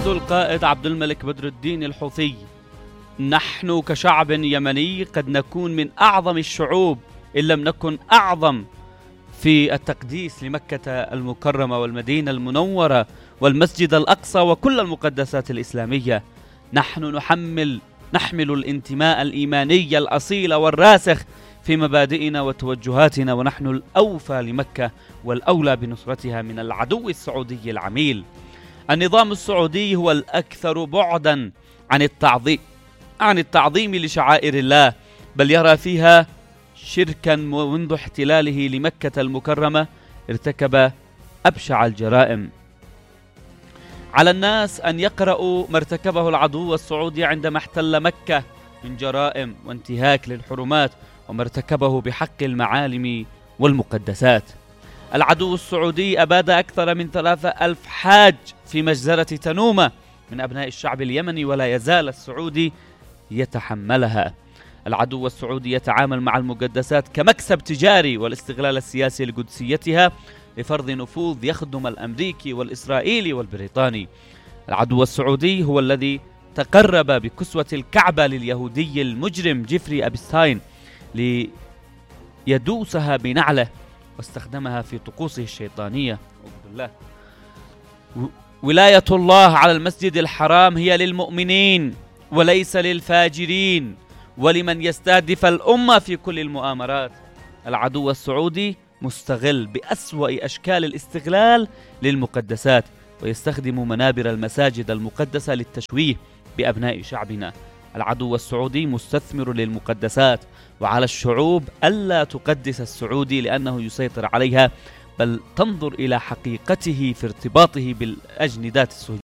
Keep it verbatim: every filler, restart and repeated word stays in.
يؤكد القائد عبد الملك بدر الدين الحوثي: نحن كشعب يمني قد نكون من أعظم الشعوب إن لم نكن أعظم في التقديس لمكة المكرمة والمدينة المنورة والمسجد الأقصى وكل المقدسات الإسلامية. نحن نحمل نحمل الانتماء الإيماني الأصيل والراسخ في مبادئنا وتوجهاتنا، ونحن الأوفى لمكة والأولى بنصرتها من العدو السعودي العميل. النظام السعودي هو الأكثر بعدا عن التعظيم عن التعظيم لشعائر الله، بل يرى فيها شركا منذ احتلاله لمكة المكرمة. ارتكب أبشع الجرائم. على الناس أن يقرأوا ما ارتكبه العدو السعودي عندما احتل مكة من جرائم وانتهاك للحرمات، وما ارتكبه بحق المعالم والمقدسات. العدو السعودي أباد أكثر من ثلاثة ألف حاج في مجزرة تنومة من أبناء الشعب اليمني، ولا يزال السعودي يتحملها. العدو السعودي يتعامل مع المقدسات كمكسب تجاري والاستغلال السياسي لقدسيتها لفرض نفوذ يخدم الأمريكي والإسرائيلي والبريطاني. العدو السعودي هو الذي تقرب بكسوة الكعبة لليهودي المجرم جيفري أبستاين ليدوسها بنعله واستخدمها في طقوسه الشيطانية. بالله. ولاية الله على المسجد الحرام هي للمؤمنين وليس للفاجرين ولمن يستهدف الأمة في كل المؤامرات. العدو السعودي مستغل بأسوأ أشكال الاستغلال للمقدسات، ويستخدم منابر المساجد المقدسة للتشويه بأبناء شعبنا. العدو السعودي مستثمر للمقدسات، وعلى الشعوب ألا تقدس السعودي لأنه يسيطر عليها، بل تنظر إلى حقيقته في ارتباطه بالأجندات